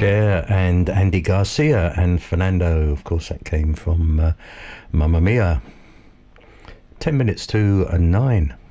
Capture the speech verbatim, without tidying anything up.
Cher and Andy Garcia, and Fernando, of course, that came from uh, Mamma Mia. Ten minutes to uh, nine.